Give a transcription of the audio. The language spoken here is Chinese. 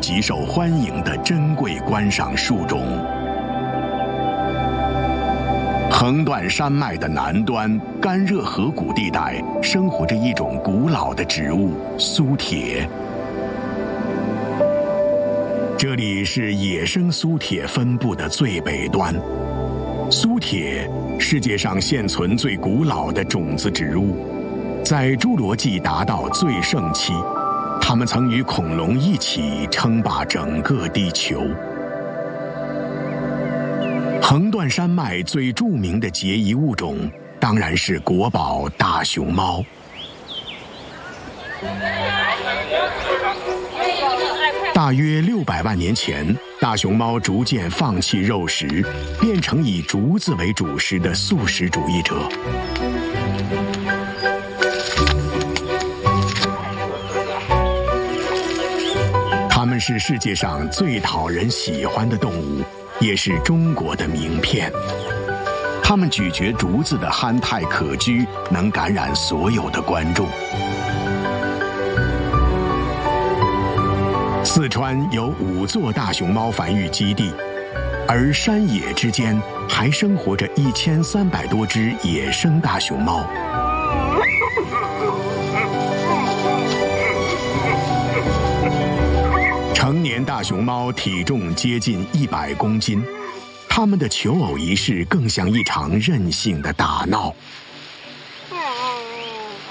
极受欢迎的珍贵观赏树种。横断山脉的南端，干热河谷地带生活着一种古老的植物——苏铁。这里是野生苏铁分布的最北端。苏铁，世界上现存最古老的种子植物，在侏罗纪达到最盛期，它们曾与恐龙一起称霸整个地球。横断山脉最著名的孑遗物种当然是国宝大熊猫。大约600万年前，大熊猫逐渐放弃肉食，变成以竹子为主食的素食主义者。它们是世界上最讨人喜欢的动物，也是中国的名片。它们咀嚼竹子的憨态可掬，能感染所有的观众。四川有5座大熊猫繁育基地，而山野之间还生活着1300多只野生大熊猫。成年大熊猫体重接近100公斤，它们的求偶仪式更像一场任性的打闹。